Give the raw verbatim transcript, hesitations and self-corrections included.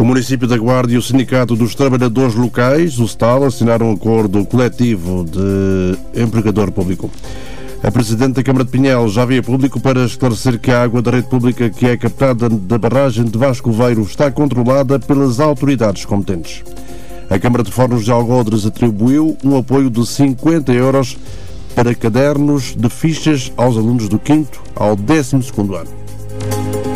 O município da Guarda e o Sindicato dos Trabalhadores Locais, o S T A L, assinaram um acordo coletivo de empregador público. A Presidente da Câmara de Pinhel já veio a público para esclarecer que a água da rede pública que é captada da barragem de Vasco Veiro está controlada pelas autoridades competentes. A Câmara de Fornos de Algodres atribuiu um apoio de cinquenta euros para cadernos de fichas aos alunos do quinto ao décimo segundo ano.